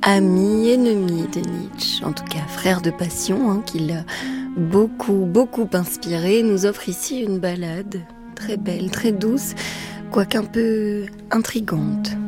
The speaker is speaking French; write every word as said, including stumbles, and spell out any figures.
ami, ennemi de Nietzsche, en tout cas frère de passion, hein, qui l'a beaucoup, beaucoup inspiré, nous offre ici une ballade très belle, très douce, quoique un peu intrigante.